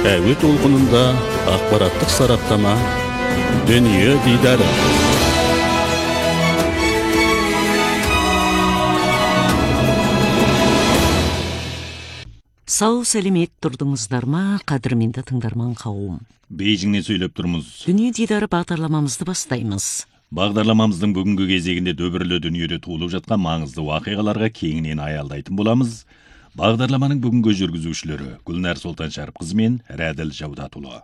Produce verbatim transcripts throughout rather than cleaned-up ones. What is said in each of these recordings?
Әуе толқынында ақпараттық сараптама, дүние дидары. Сау сәлемет тұрдыңыздар ма, қадірменді тыңдарман қауым. Бейжіңнен сөйлеп тұрмыз. Дүние дидары бағдарламамызды бастаймыз. Бағдарламамыздың бүгінгі кезегінде дөбірлі дүниеде туылып жатқан маңызды уақиғаларға кеңінен аялдайтын боламыз. Бағдарламаның бүгінгі жүргізушілері Гүлнәр Солтан Шәріпқызы мен Рәділ Жаудатұлы.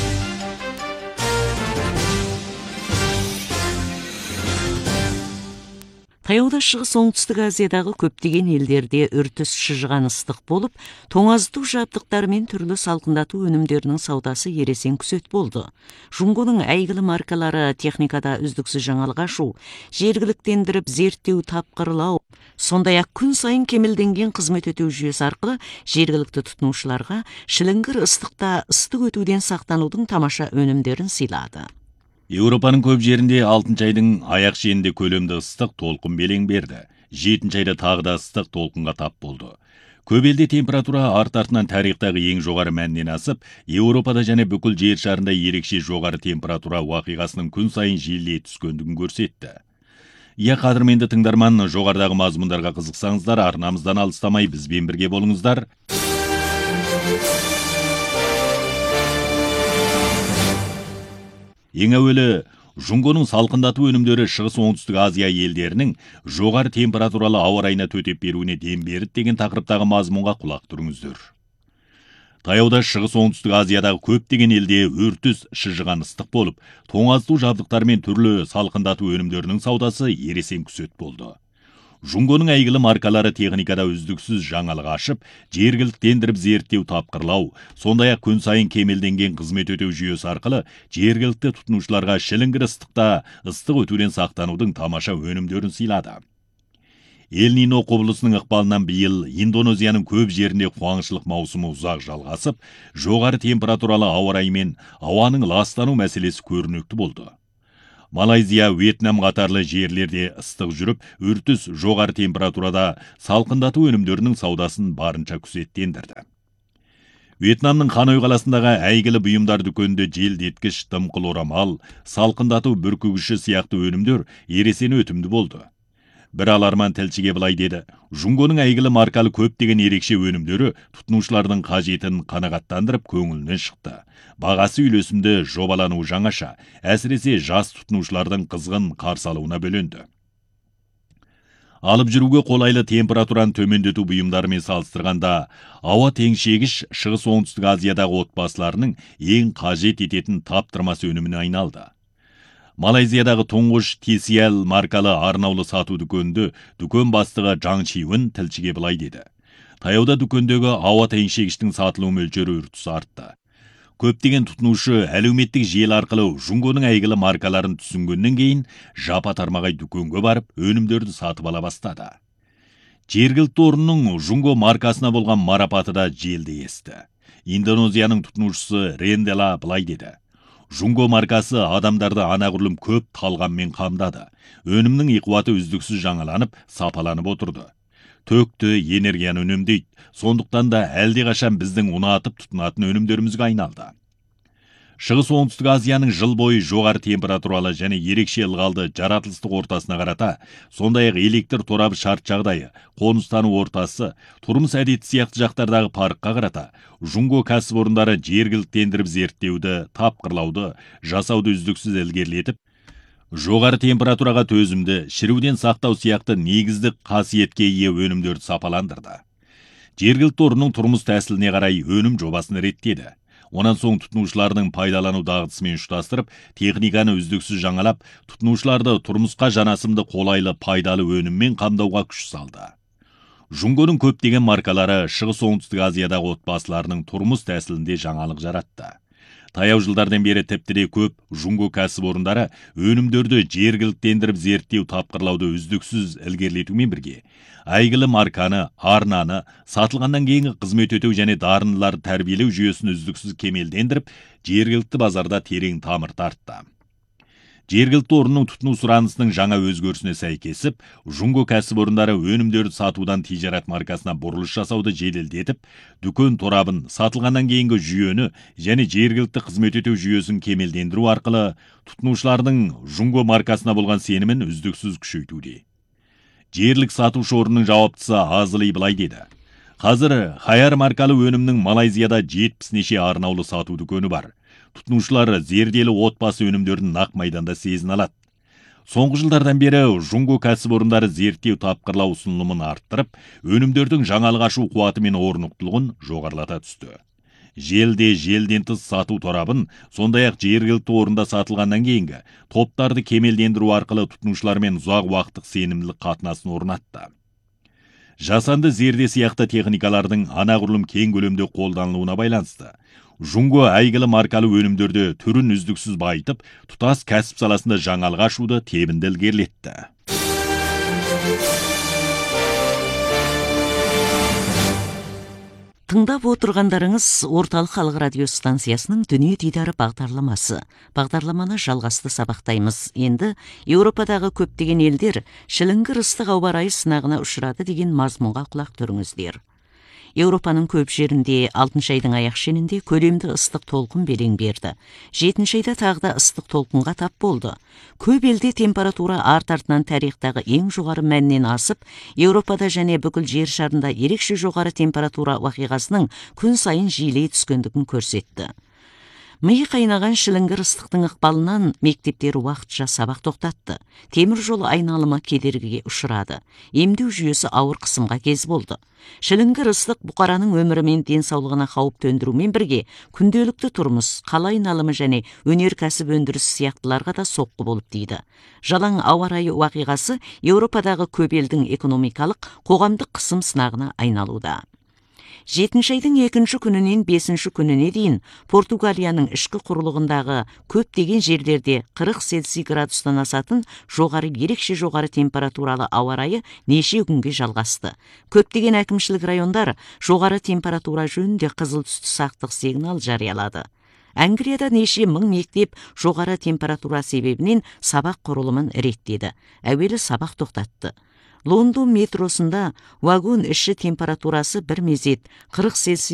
Таяуда Шығыс Оңтүстік Азиядағы көптеген елдерде үртіс шыжыған ыстық болып, тоңазыту жабдықтары мен түрлі салқындату өнімдерінің саудасы ересен күсет болды. Жунгоның әйгілі маркалары техникада үздіксіз жаңалық ашу, жергіліктендіріп зерттеу тапқырлау, сондай-ақ күн сайын кемелденген қызмет өтеу жүйесі арқылы жергілікті тұтынушыларға шіліңгір ыстықта ыстық өтуден сақтанудың тамаша өнімдерін сыйлады. Еуропаның көп жерінде алтыншы айдың аяқ шенінде көлемді ыстық толқын белең берді. жетінші айда тағы да ыстық толқынға тап болды. Көп елде температура арт-артынан тарихтағы ең жоғары мәннен асып, Еуропада және бүкіл жер шарында ерекше жоғары температура уақиғасының күн сайын жиілей түскендігін көрсетті. Иә, қадірменді тыңдарман, жоғарыдағы мазмұндарға қызықсаңыздар, арнамыздан алыстамай бізбен бірге болыңыздар. Ең әуелі, Жунгоның салқындату өнімдері Шығыс Оңтүстік Азия елдерінің жоғары температуралы ауа райына төтеп беруіне дем берді деген тақырыптағы мазмұнға құлақ тұрыңыздар. Таяуда Шығыс Оңтүстік Азиядағы көптеген елде үртіс шыжыған ыстық болып, тоңазыту жабдықтары мен түрлі салқындату өнімдерінің саудасы ересен күсет болды. Жунгоның әйгілі маркалары техникада үздіксіз жаңалық ашып, жергіліктендіріп зерттеу тапқырлау, сондай-ақ күн сайын кемелденген қызмет өтеу жүйесі арқылы жергілікті тұтынушыларға шіліңгір ыстықта ыстық өтуден сақтанудың тамаша өнімдерін сыйлады. Эл-Нино құбылысының ықпалынан биыл Индонезияның көп жерінде қуаңшылық маусымы ұзақ жалғасып, жоғары температуралы ауа райы мен ауаның ластану мәселесі көрінікті болды. Малайзия, Вьетнам қатарлы жерлерде ыстық жүріп, үртіс жоғары температурада салқындату өнімдерінің саудасын барынша күзеттендірді. Вьетнамның Ханой қаласындағы әйгілі бұйымдар дүкенінде желдеткіш, дымқыл орамал, салқындату бүркігіші сияқты өнімдер ересен өтімді болды. Бір аларман тілшіге былай деді: Жунгоның әйгілі маркалы көптеген ерекше өнімдері тұтынушылардың қажетін қанағаттандырып көңілінен шықты. Бағасы үйлесімді, жобалану жаңаша, әсіресе жас тұтынушылардың қызғын қарсы алуына бөленді. Алып жүруге қолайлы температураны төмендету бұйымдарымен салыстырғанда, ауа теңшегіш Шығыс Оңтүстік Азиядағы отбасыларының ең қажет ететін таптырмас өніміне айналды. Малайзиядағы тұңғыш Ти Си Эл маркалы арнаулы сату дүкенінде дүкен бастығы Жаң Чиуін тілшіге былай деді: Таяуда дүкендегі ауа теңшегіштің сатылу мөлшері үртіс артты. Көптеген тұтынушы әлеуметтік желі арқылы Жунгоның әйгілі маркаларын түсінгеннен кейін жапа тармағай дүкенге барып, өнімдерді сатып ала бастады. Жергілікті орынның Жунго маркасына болған марапаты да желді есті. Индонезияның тұтынушысы Рендела былай деді: Жунго маркасы адамдарды анағұрлым көп талғаммен қамдады. Өнімнің иқуаты үздіксіз жаңаланып, сапаланып отырды. Төкті, энергияны үнемдейді. Сондықтан да әлдеқашан біздің ұнатып тұтынатын өнімдерімізге айналды. Шығыс Оңтүстік Азияның жыл бойы жоғары температуралы және ерекше ылғалды жаратылыстық ортасына қарата, сондай-ақ электр торабы шарт жағдайы, қоныстану ортасы, тұрмыс әдеті сияқты жақтардағы парыққа қарата, Жунго кәсіпорындары жергіліктендіріп зерттеуді, тапқырлауды, жасауды үздіксіз ілгерілетіп, жоғары температураға төзімді, шіруден сақтау сияқты негіздік қасиетке ие өнімдерді сапаландырды. Жергілікті орынның тұрмыс тәсіліне қарай өнім жобасын реттеді. Онан соң тұтынушылардың пайдалану дағдысымен ұштастырып, техниканы үздіксіз жаңалап, тұтынушыларды тұрмысқа жанасымды қолайлы пайдалы өніммен қамдауға күш салды. Жунгоның көптеген маркалары Шығыс Оңтүстік Азиядағы отбасыларының тұрмыс тәсілінде жаңалық жаратты. Таяу жылдардан бері тіпті де көп Жунго кәсіпорындары өнімдерді жергіліктендіріп зерттеу тапқырлауды үздіксіз ілгерілетумен бірге, әйгілі марканы, арнаны, сатылғаннан кейінгі қызмет өтеу және дарындылар тәрбиелеу жүйесін үздіксіз кемелдендіріп, жергілікті базарда терең тамыр тартты. Жергілікті орынның тұтыну сұранысының жаңа өзгерісіне сәйкесіп, Жунго кәсіпорындары өнімдерді сатудан тижарат маркасына бұрылыш жасауды жеделдетіп, дүкен торабын, сатылғаннан кейінгі жүйені және жергілікті қызмет ету жүйесін кемелдендіру арқылы тұтынушылардың Жунго маркасына болған сенімін үздіксіз күшейтуде. Жерлік сатушы орынның жауаптысы Азли былай деді. Қазір Хайар маркалы өнімнің Малайзияда жетпіс неше арнаулы сату дүкені бар. Тұтынушылар зерделі отбасы өнімдерін нақ майданда сезін алады. Соңғы жылдардан бері Жунго кәсіпорындары зерттеу тапқырлау ұсынылымын арттырып, өнімдердің жаңалық ашу қуаты мен орнықтылығын жоғарылата түсті. Желде желден тыс сату торабын, сондай-ақ жергілікті орында сатылғаннан кейінгі топтарды кемелдендіру арқылы тұтынушылармен ұзақ уақыттық сенімділік қатынасын орнатты. Жасанды зерде сияқты техникалардың анағұрлым кең көлемде қолданылуына байланысты Жунго әйгілі маркалы өнімдерді түрін үздіксіз байытып, тұтас кәсіп саласында жаңалық ашуды тебінді ілгерілетті. Тыңдап отырғандарыңыз орталық халық радио станциясының Дүние дидары бағдарламасы. Бағдарламаны жалғасты сабақтаймыз. Енді Еуропадағы көптеген елдер шіліңгір ыстық ауа райы сынағына ұшырады деген мазмұнға құлақ түріңіздер. Еуропаның көп жерінде алтыншы айдың аяқ шенінде көлемді ыстық толқын белең берді. жетінші айда тағы да ыстық толқынға тап болды. Көп елде температура арт-артынан тарихтағы ең жоғары мәннен асып, Еуропада және бүкіл жер шарында ерекше жоғары температура уақиғасының күн сайын жиілей түскендігін көрсетті. Миы қайнаған шіліңгір ыстықтың ықпалынан мектептер уақытша сабақ тоқтатты. Темір жолы айналымы кедергіге ұшырады. Емдеу жүйесі ауыр қысымға кез болды. Шіліңгір ыстық бұқараның өмірі мен денсаулығына қауіп төндірумен бірге күнделікті тұрмыс, қала айналымы және өнеркәсіп өндірісі сияқтыларға да соққы болып тиді. Жалаң ауа райы уақиғасы Еуропадағы көп елдің экономикалық, қоғамдық қысым сынағына айналуда. жетінші айдың екінші күнінен бесінші күніне дейін Португалияның ішкі құрлығындағы көптеген жерлерде қырық Цельсий градустан асатын жоғары ерекше жоғары температуралы ауа райы неше күнге жалғасты. Көптеген әкімшілік райондар жоғары температура жөнінде қызыл түсті сақтық сигнал жариялады. Англияда неше мың мектеп жоғары температура себебінен сабақ құрылымын реттеді. Әуелі сабақ тоқтатты. Лондон метросында вагон іші температурасы бір мезет қырық Цельсий